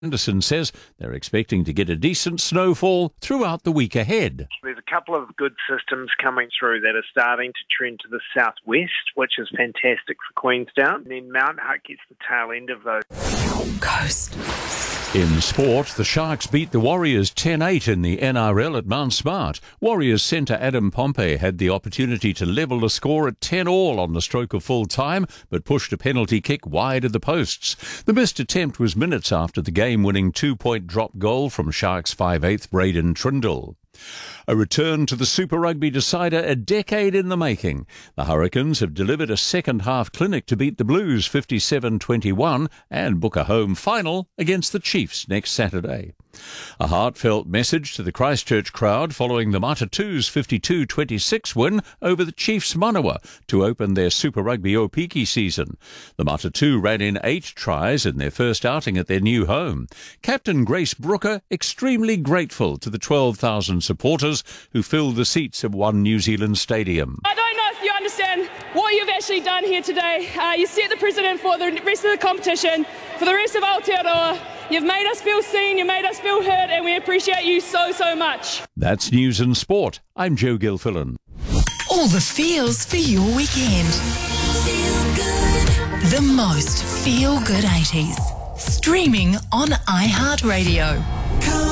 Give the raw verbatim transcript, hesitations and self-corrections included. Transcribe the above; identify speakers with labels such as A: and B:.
A: Anderson says they're expecting to get a decent snowfall throughout the week ahead.
B: There's a couple of good systems coming through that are starting to trend to the southwest, which is fantastic for Queenstown. And then Mount Hutt gets the tail end of those.
C: Coast.
A: In sport, the Sharks beat the Warriors ten eight in the N R L at Mount Smart. Warriors centre Adam Pompey had the opportunity to level the score at ten all on the stroke of full time, but pushed a penalty kick wide of the posts. The missed attempt was minutes after the game-winning two-point drop goal from Sharks five eighth Braden Trundle. A return to the Super Rugby decider a decade in the making. The Hurricanes have delivered a second-half clinic to beat the Blues fifty-seven twenty-one and book a home final against the Chiefs next Saturday. A heartfelt message to the Christchurch crowd following the Matatu's fifty-two twenty-six win over the Chiefs Manawa to open their Super Rugby Opiki season. The Matatu ran in eight tries in their first outing at their new home. Captain Grace Brooker extremely grateful to the twelve thousand supporters who filled the seats of One New Zealand Stadium.
D: I don't know if you understand what you've actually done here today. Uh, you set the precedent for the rest of the competition, for the rest of Aotearoa. You've made us feel seen, you made us feel heard, and we appreciate you so, so much.
A: That's News and Sport. I'm Joe Gilfillan.
C: All the feels for your weekend. Feel good. The most feel-good eighties. Streaming on iHeartRadio.